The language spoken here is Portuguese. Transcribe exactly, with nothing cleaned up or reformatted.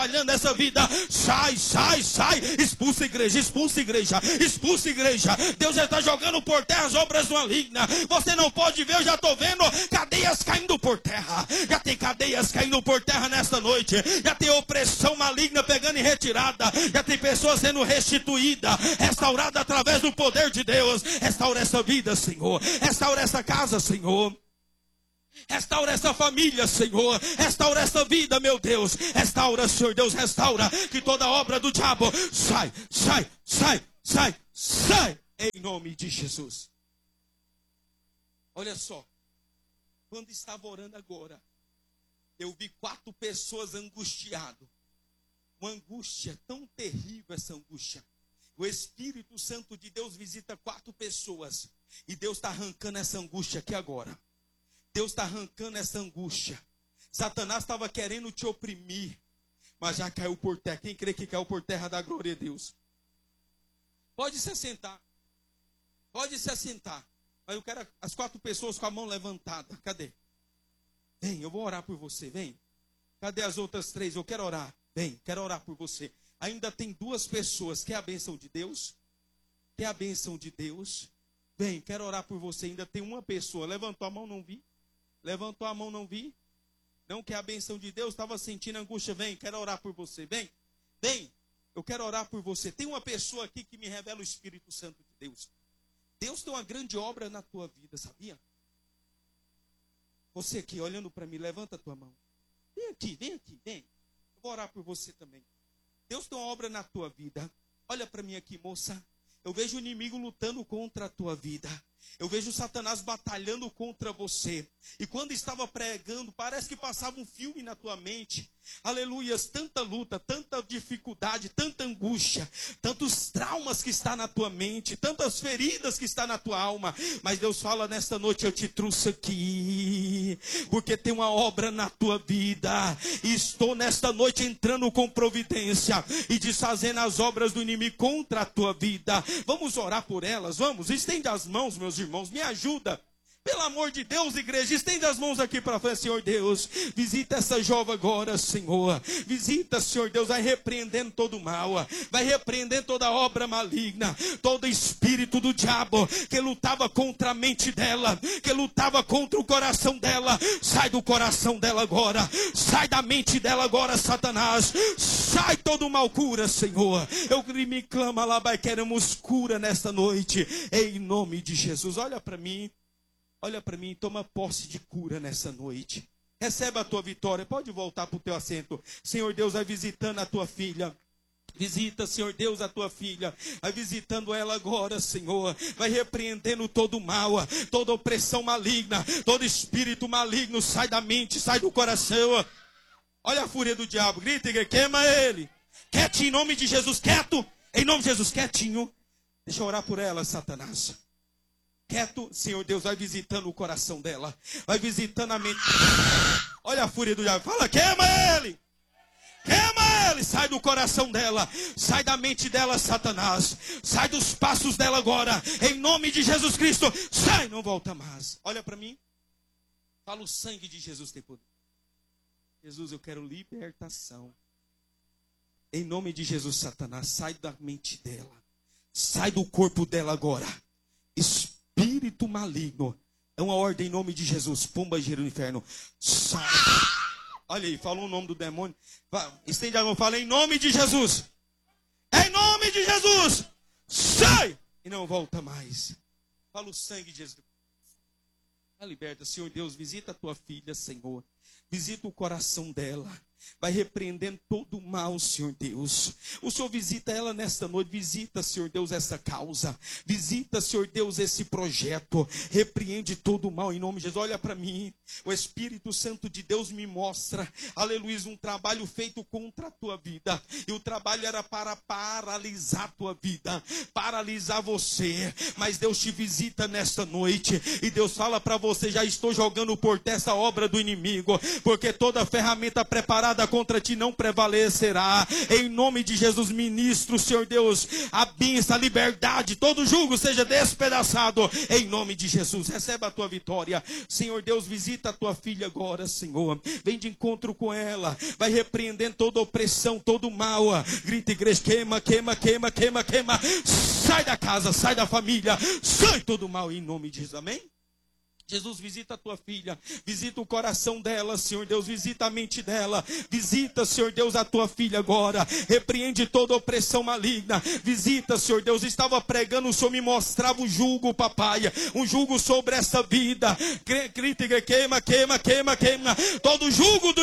Olhando essa vida, sai, sai, sai, expulsa a igreja, expulsa a igreja, expulsa a igreja. Deus já está jogando por terra as obras malignas. Você não pode ver, eu já estou vendo cadeias caindo por terra. Já tem cadeias caindo por terra nesta noite. Já tem opressão maligna pegando em retirada. Já tem pessoas sendo restituídas, restauradas através do poder de Deus. Restaura essa vida, Senhor. Restaura essa casa, Senhor. Restaura essa família, Senhor. Restaura essa vida, meu Deus. Restaura, Senhor Deus, restaura. Que toda obra do diabo sai, sai, sai, sai, sai. Em nome de Jesus. Olha só. Quando estava orando agora, eu vi quatro pessoas angustiadas. Uma angústia tão terrível, essa angústia. O Espírito Santo de Deus visita quatro pessoas. E Deus está arrancando essa angústia aqui agora. Deus está arrancando essa angústia. Satanás estava querendo te oprimir, mas já caiu por terra. Quem crê que caiu por terra, dá glória a Deus. Pode se assentar. Pode se assentar. Mas eu quero as quatro pessoas com a mão levantada. Cadê? Vem, eu vou orar por você. Vem. Cadê as outras três? Eu quero orar. Vem, quero orar por você. Ainda tem duas pessoas. Quer a bênção de Deus? Quer a bênção de Deus? Vem, quero orar por você. Ainda tem uma pessoa. Levantou a mão, não vi. Levantou a mão, não vi. Não quer a bênção de Deus, estava sentindo angústia. Vem, quero orar por você. Vem, vem, eu quero orar por você. Tem uma pessoa aqui que me revela o Espírito Santo de Deus. Deus tem uma grande obra na tua vida, sabia? Você aqui, olhando para mim, levanta a tua mão. Vem aqui, vem aqui, vem. Eu vou orar por você também. Deus tem uma obra na tua vida. Olha para mim aqui, moça. Eu vejo o inimigo lutando contra a tua vida. Eu vejo Satanás batalhando contra você. E quando estava pregando, parece que passava um filme na tua mente. Aleluias, tanta luta, tanta dificuldade, tanta angústia, tantos traumas que está na tua mente, tantas feridas que está na tua alma. Mas Deus fala nesta noite, eu te trouxe aqui, porque tem uma obra na tua vida. E estou nesta noite entrando com providência e desfazendo as obras do inimigo contra a tua vida. Vamos orar por elas, vamos, estende as mãos, meus irmãos, me ajuda. Pelo amor de Deus, igreja, estende as mãos aqui para frente, Senhor Deus. Visita essa jovem agora, Senhor. Visita, Senhor Deus, vai repreendendo todo o mal. Vai repreendendo toda obra maligna. Todo espírito do diabo que lutava contra a mente dela. Que lutava contra o coração dela. Sai do coração dela agora. Sai da mente dela agora, Satanás. Sai todo o mal, cura, Senhor. Eu me clamo lá, vai, queremos cura nesta noite. Em nome de Jesus, olha para mim. Olha para mim, toma posse de cura nessa noite. Recebe a tua vitória. Pode voltar para o teu assento. Senhor Deus, vai visitando a tua filha. Visita, Senhor Deus, a tua filha. Vai visitando ela agora, Senhor. Vai repreendendo todo o mal, toda opressão maligna, todo espírito maligno. Sai da mente, sai do coração. Olha a fúria do diabo. Grita, igreja, queima ele. Quietinho, em nome de Jesus, quieto. Em nome de Jesus, quietinho. Deixa eu orar por ela, Satanás. Quieto, Senhor Deus, vai visitando o coração dela. Vai visitando a mente. Olha a fúria do diabo. Fala, queima ele. Queima ele. Sai do coração dela. Sai da mente dela, Satanás. Sai dos passos dela agora. Em nome de Jesus Cristo. Sai, não volta mais. Olha para mim. Fala, o sangue de Jesus tem poder. Jesus, eu quero libertação. Em nome de Jesus, Satanás, sai da mente dela. Sai do corpo dela agora. Espírito maligno. É uma ordem em nome de Jesus. Pomba gira no inferno. Sai. Olha aí, falou o nome do demônio. Estende a mão, fala em nome de Jesus. Em nome de Jesus. Sai. E não volta mais. Fala o sangue de Jesus. A liberta, Senhor Deus, visita a tua filha, Senhor. Visita o coração dela. Vai repreendendo todo o mal, Senhor Deus. O Senhor visita ela nesta noite. Visita, Senhor Deus, essa causa. Visita, Senhor Deus, esse projeto. Repreende todo o mal em nome de Jesus. Olha para mim. O Espírito Santo de Deus me mostra, aleluia, um trabalho feito contra a tua vida. E o trabalho era para paralisar a tua vida. Paralisar você. Mas Deus te visita nesta noite. E Deus fala para você, já estou jogando por terra essa obra do inimigo. Porque toda ferramenta preparada armada contra ti não prevalecerá. Em nome de Jesus, ministro, Senhor Deus, a bênção, a liberdade, todo jugo seja despedaçado. Em nome de Jesus, receba a tua vitória. Senhor Deus, visita a tua filha agora, Senhor. Vem de encontro com ela. Vai repreendendo toda opressão, todo mal. Grita, igreja, queima, queima, queima, queima, queima. Sai da casa, sai da família. Sai todo mal em nome de Jesus, amém? Jesus, visita a tua filha, visita o coração dela, Senhor Deus, visita a mente dela, visita, Senhor Deus, a tua filha agora, repreende toda opressão maligna, visita, Senhor Deus, estava pregando, o Senhor me mostrava um jugo, papai, um jugo sobre essa vida, queima, queima, queima, queima, queima, todo jugo do